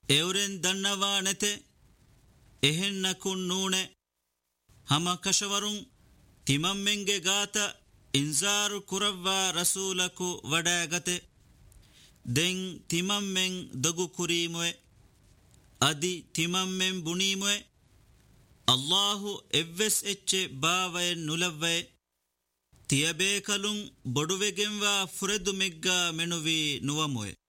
ಎವರೆನ್ ದನ್ನವಾ ನೆತೆ ಎಹೆನ್ನಕುನ್ ನೂಣೆ ಹಮ ಕಶವರುಂ ತಿಮಮ್ಮೆಂಗೆ ಗಾತ ಇನ್ಸಾರು ಕುರವ್ವಾ ರಸೂಲಕು ವಡಾಗತೆ ದೆಂ ತಿಮಮ್ಮೆಂ ದಗು ಕುರೀಮುವೆ ಅದಿ ತಿಮಮ್ಮೆಂ ಬುಣೀಮುವೆ ಅಲ್ಲಾಹು ಎವ್ವೆಸ್ ಎಚ್ಚೆ ಬಾವಯನ್ ನುಲವ್ವೆ ತಿಯಬೇಕಲುಂ ಬೊಡುವೆಗೆಂವಾ ಫುರೆದು ಮೆಗ್ಗಾ ಮೆನುವಿ ನುವಮುವೆ.